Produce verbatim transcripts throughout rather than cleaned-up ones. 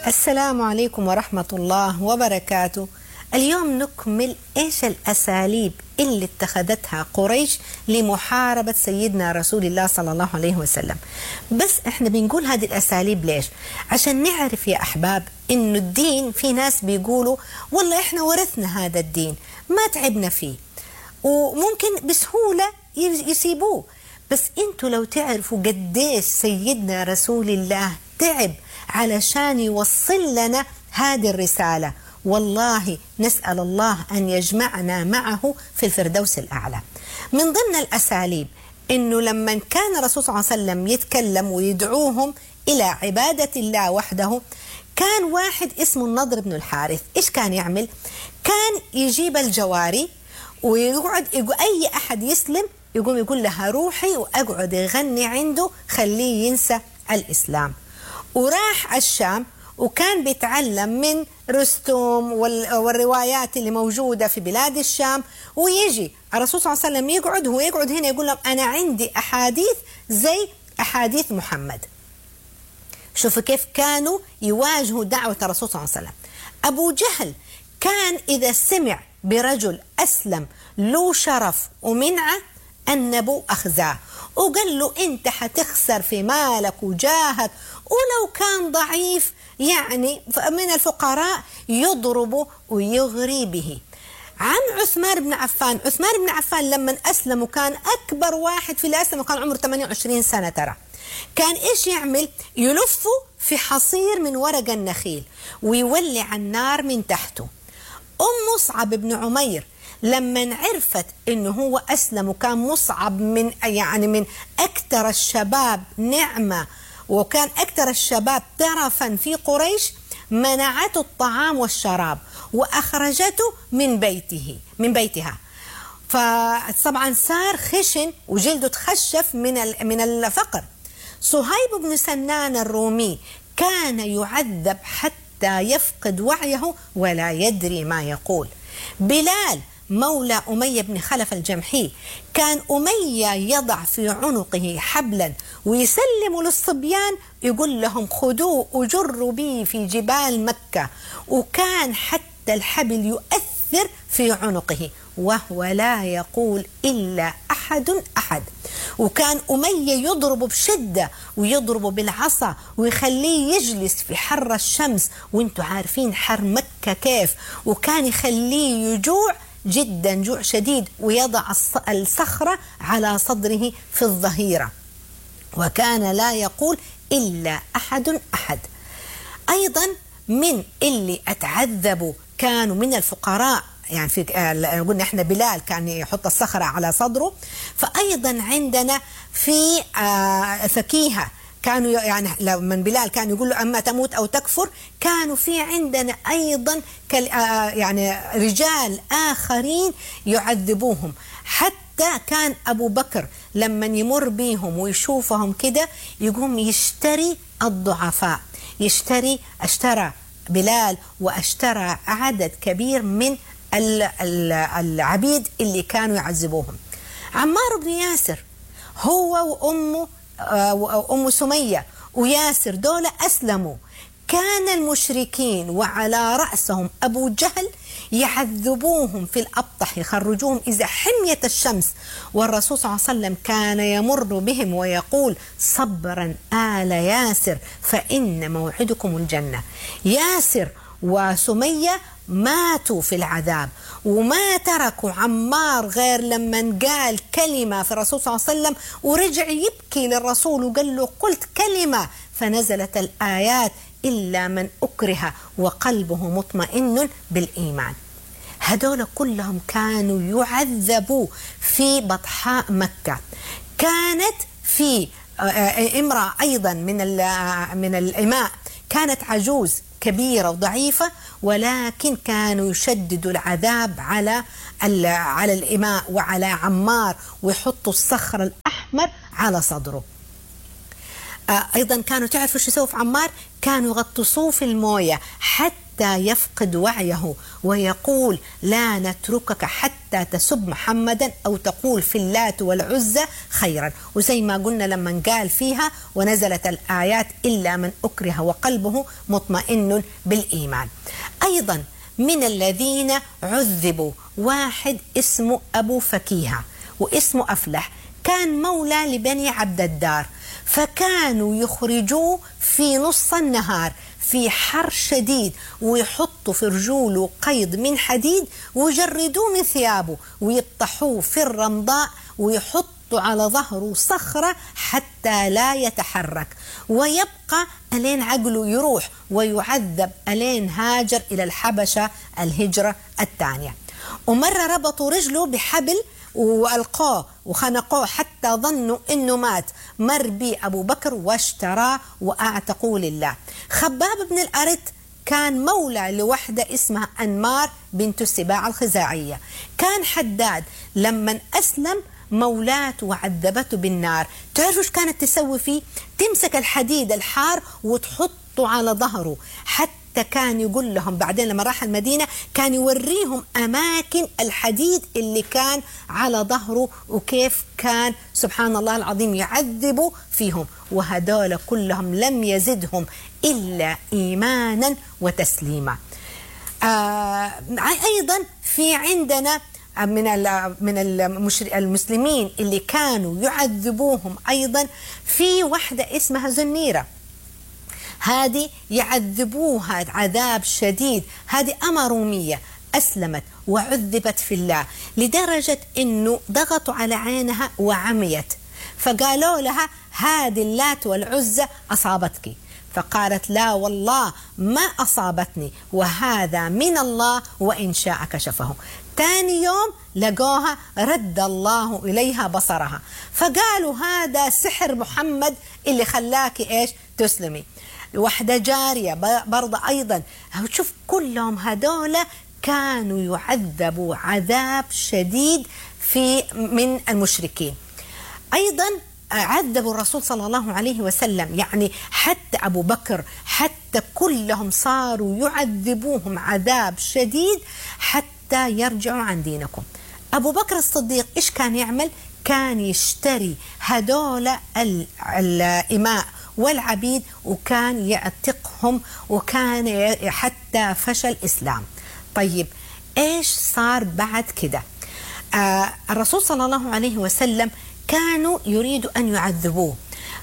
السلام عليكم ورحمة الله وبركاته. اليوم نكمل إيش الأساليب اللي اتخذتها قريش لمحاربة سيدنا رسول الله صلى الله عليه وسلم. بس احنا بنقول هذه الأساليب ليش؟ عشان نعرف يا أحباب إنه الدين، في ناس بيقولوا والله احنا ورثنا هذا الدين ما تعبنا فيه وممكن بسهولة يسيبوه. بس انتوا لو تعرفوا قديش سيدنا رسول الله تعب علشان يوصل لنا هذه الرسالة، والله نسأل الله أن يجمعنا معه في الفردوس الأعلى. من ضمن الأساليب إنه لما كان الرسول صلى الله عليه وسلم يتكلم ويدعوهم إلى عبادة الله وحده، كان واحد اسمه النضر بن الحارث. إيش كان يعمل؟ كان يجيب الجواري ويقعد يقول أي أحد يسلم يقوم يقول لها روحي، وأقعد يغني عنده خليه ينسى الإسلام. وراح الشام وكان بيتعلم من رستم والروايات اللي موجودة في بلاد الشام، ويجي الرسول صلى الله عليه وسلم يقعد، هو يقعد هنا يقول لهم أنا عندي أحاديث زي أحاديث محمد. شوفوا كيف كانوا يواجهوا دعوة الرسول صلى الله عليه وسلم. أبو جهل كان إذا سمع برجل أسلم له شرف ومنعة النبو أخزاه وقال له أنت حتخسر في مالك وجاهك، ولو كان ضعيف يعني من الفقراء يضربه ويغري به. عن عثمان بن عفان، عثمان بن عفان لما أسلم وكان أكبر واحد في الأسلم وكان عمره ثمانية وعشرين سنة، ترى كان إيش يعمل؟ يلفه في حصير من ورق النخيل ويولع النار من تحته. أم مصعب بن عمير لما عرفت إنه هو أسلم وكان مصعب من يعني من أكثر الشباب نعمة وكان أكثر الشباب ترفا في قريش، منعته الطعام والشراب وأخرجته من بيته من بيتها. فطبعا صار خشن وجلده تخشف من من الفقر. صهيب بن سنان الرومي كان يعذب حتى يفقد وعيه ولا يدري ما يقول. بلال مولى أمية بن خلف الجمحي كان أمية يضع في عنقه حبلا ويسلم للصبيان يقول لهم خذوه وجروا به في جبال مكة، وكان حتى الحبل يؤثر في عنقه وهو لا يقول إلا أحد أحد. وكان أمية يضربه بشدة ويضربه بالعصا ويخليه يجلس في حر الشمس، وانتوا عارفين حر مكة كيف، وكان يخليه يجوع جدا جوع شديد ويضع الصخرة على صدره في الظهيرة، وكان لا يقول إلا أحد أحد. أيضا من اللي أتعذبوا كانوا من الفقراء، يعني في قلنا احنا بلال كان يحط الصخرة على صدره، فأيضا عندنا في فكيهة كانوا يعني من بلال كان يقول له أما تموت أو تكفر، كانوا في عندنا أيضا يعني رجال آخرين يعذبوهم. حتى كان أبو بكر لما يمر بيهم ويشوفهم كده يقوم يشتري الضعفاء، يشتري اشترى بلال واشترى عدد كبير من العبيد اللي كانوا يعذبوهم. عمار بن ياسر هو وأمه وأم سمية وياسر دول أسلموا، كان المشركين وعلى رأسهم أبو جهل يعذبوهم في الأبطح، يخرجوهم إذا حمية الشمس، والرسول صلى الله عليه وسلم كان يمر بهم ويقول صبرا آل ياسر فإن موعدكم الجنة. ياسر وسمية ماتوا في العذاب وما تركوا عمار غير لما قال كلمة في الرسول صلى الله عليه وسلم ورجع يبكي للرسول وقال له قلت كلمة، فنزلت الآيات إلا من أكره وقلبه مطمئن بالإيمان. هذول كلهم كانوا يعذبوا في بطحاء مكة. كانت في امرأة أيضا من من الإماء كانت عجوز كبيرة وضعيفة، ولكن كانوا يشددوا العذاب على على الإماء وعلى عمار ويحطوا الصخر الأحمر على صدره. أيضا كانوا تعرفوا شو يسووا في عمار؟ كانوا يغطسوه في الموية حتى حتى يفقد وعيه ويقول لا نتركك حتى تسب محمدا أو تقول في اللات والعزى خيرا. وزي ما قلنا لما قال فيها ونزلت الآيات إلا من أكره وقلبه مطمئن بالإيمان. أيضا من الذين عذبوا واحد اسمه أبو فكيهة واسمه أفلح، كان مولى لبني عبد الدار، فكانوا يخرجوه في نص النهار في حر شديد ويحطوا في رجوله قيد من حديد ويجردوه من ثيابه ويطحوه في الرمضاء ويحطوا على ظهره صخرة حتى لا يتحرك ويبقى ألين عقله يروح، ويعذب ألين هاجر إلى الحبشة الهجرة الثانية. ومرة ربطوا رجله بحبل وألقاه وخنقوه حتى ظنوا إنه مات، مر بي أبو بكر واشتراه وأعتقوا لله. خباب بن الأرت كان مولى لوحدة اسمها أنمار بنت السباع الخزاعية، كان حداد لما أسلم مولاته وعذبته بالنار، تعرفوا ايش كانت تسوي فيه؟ تمسك الحديد الحار وتحطه على ظهره، حتى كان يقول لهم بعدين لما راح المدينة كان يوريهم أماكن الحديد اللي كان على ظهره وكيف كان سبحان الله العظيم يعذبوا فيهم، وهدول كلهم لم يزدهم إلا إيمانا وتسليما. آه أيضا في عندنا من من المسلمين اللي كانوا يعذبوهم أيضا في واحدة اسمها زنيرة، هذه يعذبوها عذاب شديد، هذه أمة رومية أسلمت وعذبت في الله لدرجة أنه ضغطوا على عينها وعميت، فقالوا لها هذه اللات والعزى أصابتك، فقالت لا والله ما أصابتني وهذا من الله وإن شاء كشفه. ثاني يوم لقوها رد الله إليها بصرها، فقالوا هذا سحر محمد اللي خلاك إيش تسلمي. واحدة جارية برضه أيضا، شوف كلهم هدول كانوا يعذبوا عذاب شديد في من المشركين. أيضا عذبوا الرسول صلى الله عليه وسلم، يعني حتى أبو بكر حتى كلهم صاروا يعذبوهم عذاب شديد حتى يرجعوا عن دينكم. أبو بكر الصديق إيش كان يعمل؟ كان يشتري هدول الإماء والعبيد وكان يعتقهم، وكان حتى فشل الإسلام. طيب إيش صار بعد كده؟ آه الرسول صلى الله عليه وسلم كانوا يريدوا أن يعذبوه،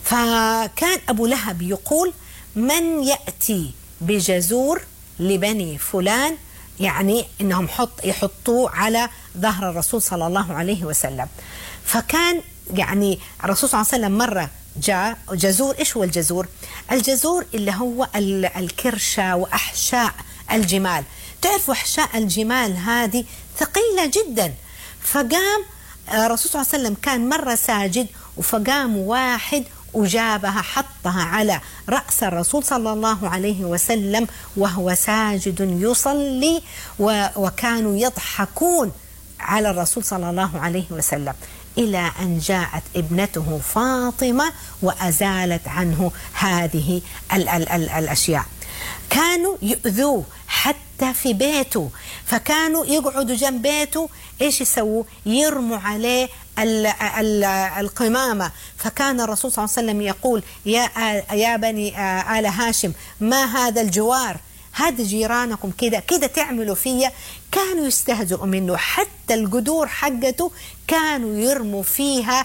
فكان أبو لهب يقول من يأتي بجزور لبني فلان، يعني إنهم حط يحطوه على ظهر الرسول صلى الله عليه وسلم. فكان يعني الرسول صلى الله عليه وسلم مرة جاء جزور. إيش هو الجزور؟ الجزور اللي هو الكرشة وأحشاء الجمال، تعرفوا أحشاء الجمال هذه ثقيلة جدا. فقام الرسول صلى الله عليه وسلم كان مرة ساجد، فقام واحد وجابها حطها على رأس الرسول صلى الله عليه وسلم وهو ساجد يصلي، وكانوا يضحكون على الرسول صلى الله عليه وسلم، إلى أن جاءت ابنته فاطمة وأزالت عنه هذه ال ال ال الأشياء. كانوا يؤذوه حتى في بيته، فكانوا يقعدوا جنب بيته إيش يسووا؟ يرموا عليه ال ال القمامة. فكان الرسول صلى الله عليه وسلم يقول يا يا بني آل هاشم ما هذا الجوار، هذا جيرانكم كده كده تعملوا فيا. كانوا يستهزئوا منه، حتى القدور حقته كانوا يرموا فيها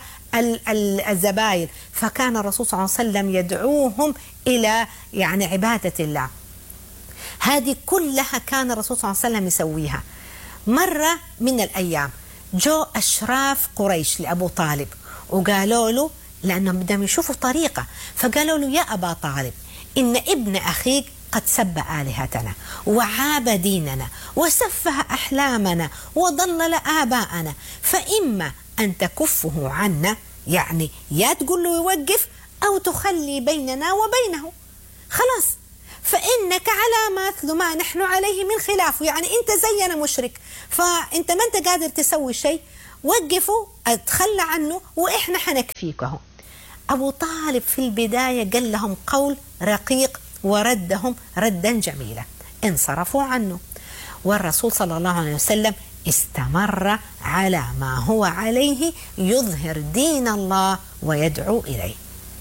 الزباين. فكان الرسول صلى الله عليه وسلم يدعوهم إلى يعني عبادة الله. هذه كلها كان الرسول صلى الله عليه وسلم يسويها. مرة من الأيام جو أشراف قريش لأبو طالب وقالوا له، لأنهم بدهم يشوفوا طريقة، فقالوا له يا أبا طالب إن ابن أخيك قد سب آلهتنا وعاب ديننا وسفه أحلامنا وضلل آباءنا، فإما أن تكفه عنا، يعني يا تقول له يوقف أو تخلي بيننا وبينه، خلاص فإنك على مثل ما نحن عليه من خلافه، يعني أنت زينا مشرك، فأنت ما أنت قادر تسوي شيء، وقفوا اتخلى عنه وإحنا حنكفيكه. أبو طالب في البداية قال لهم قول رقيق وردهم ردا جميلا. انصرفوا عنه، والرسول صلى الله عليه وسلم استمر على ما هو عليه يظهر دين الله ويدعو إليه.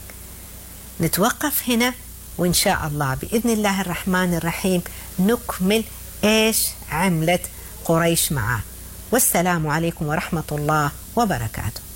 نتوقف هنا، وإن شاء الله بإذن الله الرحمن الرحيم نكمل إيش عملت قريش معه. والسلام عليكم ورحمة الله وبركاته.